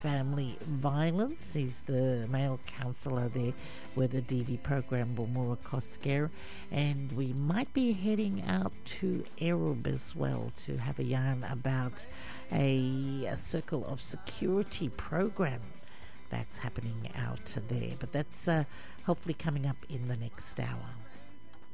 Family Violence. He's the male counsellor there with the DV program, Bumura Kosker. And we might be heading out to Erub as well to have a yarn about a Circle of Security program that's happening out there. But that's hopefully coming up in the next hour.